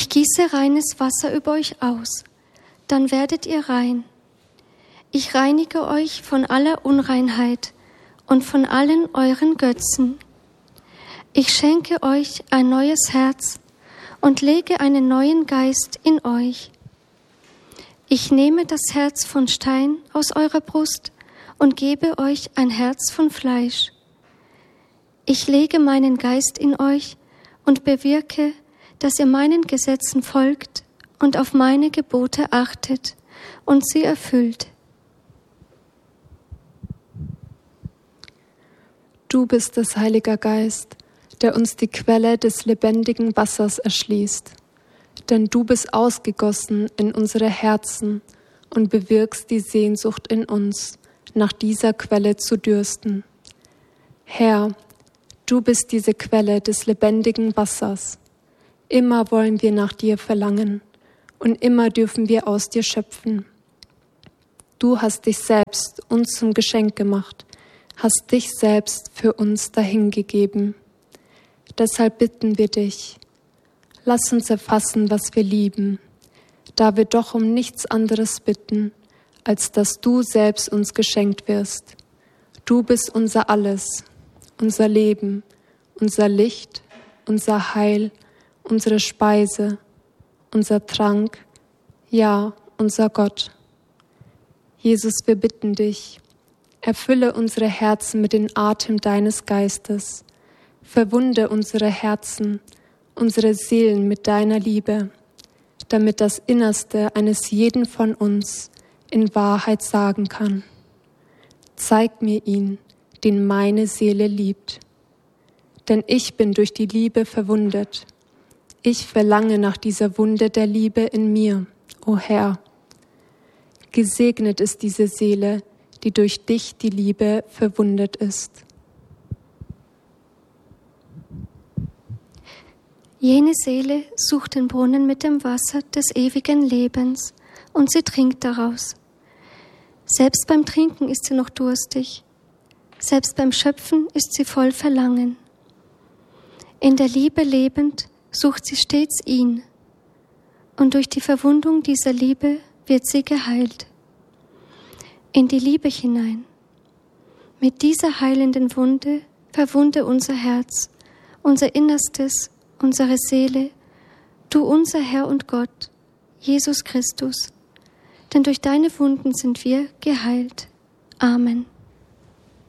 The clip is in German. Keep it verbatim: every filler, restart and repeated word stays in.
Ich gieße reines Wasser über euch aus, dann werdet ihr rein. Ich reinige euch von aller Unreinheit und von allen euren Götzen. Ich schenke euch ein neues Herz und lege einen neuen Geist in euch. Ich nehme das Herz von Stein aus eurer Brust und gebe euch ein Herz von Fleisch. Ich lege meinen Geist in euch und bewirke, dass ihr meinen Gesetzen folgt und auf meine Gebote achtet und sie erfüllt. Du bist es, Heiliger Geist, der uns die Quelle des lebendigen Wassers erschließt. Denn du bist ausgegossen in unsere Herzen und bewirkst die Sehnsucht in uns, nach dieser Quelle zu dürsten. Herr, du bist diese Quelle des lebendigen Wassers. Immer wollen wir nach dir verlangen und immer dürfen wir aus dir schöpfen. Du hast dich selbst uns zum Geschenk gemacht, hast dich selbst für uns dahingegeben. Deshalb bitten wir dich, lass uns erfassen, was wir lieben, da wir doch um nichts anderes bitten, als dass du selbst uns geschenkt wirst. Du bist unser Alles, unser Leben, unser Licht, unser Heil, unsere Speise, unser Trank, ja, unser Gott. Jesus, wir bitten dich, erfülle unsere Herzen mit dem Atem deines Geistes, verwunde unsere Herzen, unsere Seelen mit deiner Liebe, damit das Innerste eines jeden von uns in Wahrheit sagen kann: Zeig mir ihn, den meine Seele liebt. Denn ich bin durch die Liebe verwundet. Ich verlange nach dieser Wunde der Liebe in mir, o Herr. Gesegnet ist diese Seele, die durch dich, die Liebe, verwundet ist. Jene Seele sucht den Brunnen mit dem Wasser des ewigen Lebens und sie trinkt daraus. Selbst beim Trinken ist sie noch durstig. Selbst beim Schöpfen ist sie voll Verlangen. In der Liebe lebend sucht sie stets ihn. Und durch die Verwundung dieser Liebe wird sie geheilt. In die Liebe hinein. Mit dieser heilenden Wunde verwunde unser Herz, unser Innerstes, unsere Seele, du unser Herr und Gott, Jesus Christus. Denn durch deine Wunden sind wir geheilt. Amen.